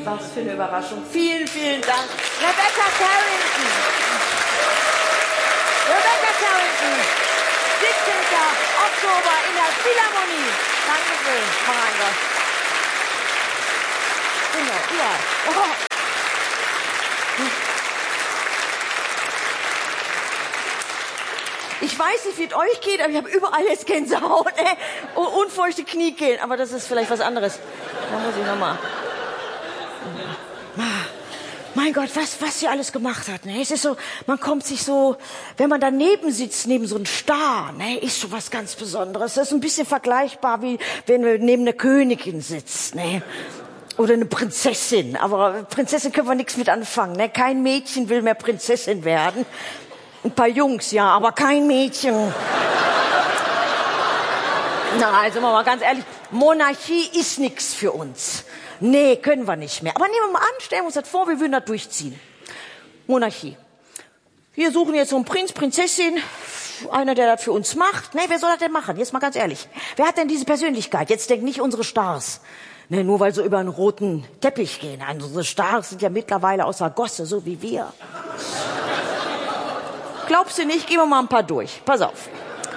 Was für eine Überraschung. Vielen, vielen Dank. Rebecca Carrington. Rebecca Carrington. 17. Oktober in der Philharmonie. Dankeschön, Frau Reingers. Genau, ja. Oh. Ich weiß nicht, wie es euch geht, aber ich habe überall jetzt Gänsehaut, und feuchte Kniekehlen. Aber das ist vielleicht was anderes. Da muss ich nochmal. Mein Gott, was sie alles gemacht hat. Ne? Es ist so, man kommt sich so, wenn man daneben sitzt, neben so einem Star, ne, ist schon was ganz Besonderes. Das ist ein bisschen vergleichbar, wie wenn du neben einer Königin sitzt. Ne? Oder eine Prinzessin. Aber Prinzessin können wir nichts mit anfangen. Ne? Kein Mädchen will mehr Prinzessin werden. Ein paar Jungs, ja, aber kein Mädchen. Na, also mal ganz ehrlich, Monarchie ist nichts für uns. Nee, können wir nicht mehr. Aber nehmen wir mal an, stellen wir uns das vor, wir würden das durchziehen. Monarchie. Wir suchen jetzt so einen Prinz, Prinzessin, einer, der das für uns macht. Nee, wer soll das denn machen? Jetzt mal ganz ehrlich. Wer hat denn diese Persönlichkeit? Jetzt denkt nicht unsere Stars. Nee, nur weil sie über einen roten Teppich gehen. Also unsere Stars sind ja mittlerweile außer Gosse, so wie wir. Glaubst du nicht? Gehen wir mal ein paar durch. Pass auf.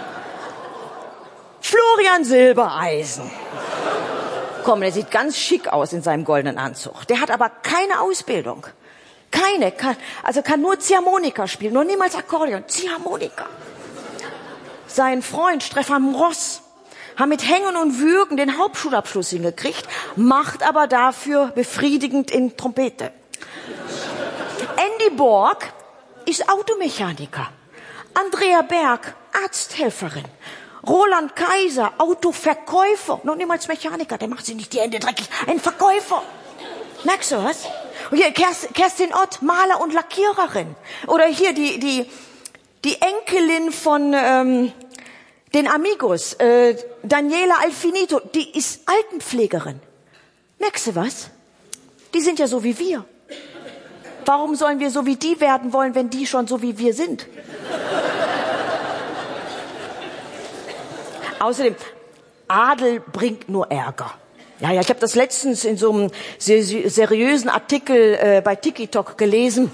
Florian Silbereisen. Komm, der sieht ganz schick aus in seinem goldenen Anzug. Der hat aber keine Ausbildung. Keine. Kann nur Ziehharmonika spielen. Noch niemals Akkordeon. Ziehharmonika. Sein Freund Stefan Ross hat mit Hängen und Würgen den Hauptschulabschluss hingekriegt, macht aber dafür befriedigend in Trompete. Andy Borg ist Automechaniker. Andrea Berg, Arzthelferin. Roland Kaiser, Autoverkäufer. Noch niemals Mechaniker, der macht sich nicht die Hände dreckig. Ein Verkäufer. Merkst du was? Und hier Kerstin Ott, Maler und Lackiererin. Oder hier die Enkelin von den Amigos, Daniela Alfinito, die ist Altenpflegerin. Merkst du was? Die sind ja so wie wir. Warum sollen wir so wie die werden wollen, wenn die schon so wie wir sind? Außerdem, Adel bringt nur Ärger. Ja, ich habe das letztens in so einem seriösen Artikel bei TikTok gelesen.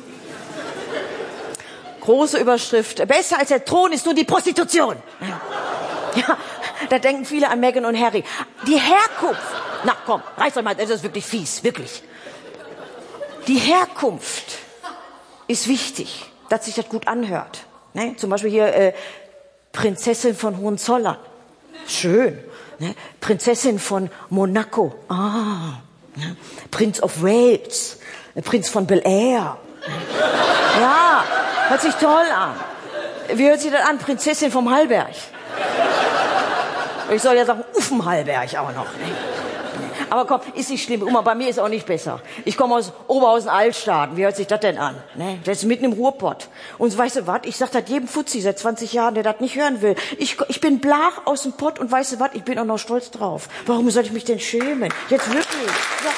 Große Überschrift. Besser als der Thron ist nur die Prostitution. Ja, da denken viele an Meghan und Harry. Die Herkunft. Na komm, reiß euch mal, das ist wirklich fies, wirklich. Die Herkunft ist wichtig, dass sich das gut anhört. Ne? Zum Beispiel hier Prinzessin von Hohenzollern. Schön. Ne? Prinzessin von Monaco. Ne? Prince of Wales. Prinz von Bel Air. Ja, hört sich toll an. Wie hört sich das an? Prinzessin vom Hallberg. Ich soll ja sagen, Uffenhallberg auch noch. Ne? Aber komm, ist nicht schlimm. Oma, bei mir ist auch nicht besser. Ich komme aus Oberhausen-Altstaden. Wie hört sich das denn an? Ne? Das ist mitten im Ruhrpott. Und weißt du was? Ich sag das jedem Fuzzi seit 20 Jahren, der das nicht hören will. Ich bin blach aus dem Pott und weißt du was? Ich bin auch noch stolz drauf. Warum soll ich mich denn schämen? Jetzt wirklich. Ja.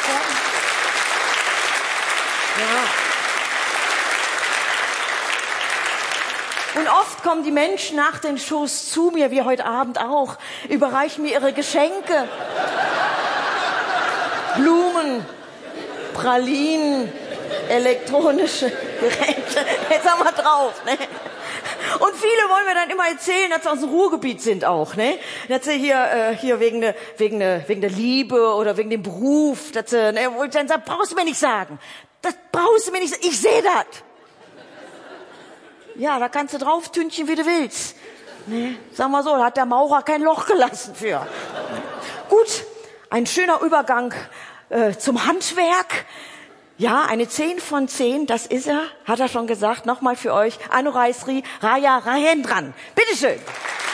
Und oft kommen die Menschen nach den Shows zu mir, wie heute Abend auch, überreichen mir ihre Geschenke. Blumen, Pralinen, elektronische Geräte. Jetzt haben wir drauf, ne? Und viele wollen mir dann immer erzählen, dass sie aus dem Ruhrgebiet sind auch, ne? Dass sie hier wegen der Liebe oder wegen dem Beruf, dass sie, ne, wo ich dann sage, brauchst du mir nicht sagen. Das brauchst du mir nicht sagen. Ich sehe das. Ja, da kannst du drauf tünchen, wie du willst. Ne? Sag mal so, da hat der Maurer kein Loch gelassen für. Gut, ein schöner Übergang zum Handwerk. Ja, eine 10 von 10, das ist er, hat er schon gesagt. Nochmal für euch, Anurai Sri Raya Rahendran. Bitteschön.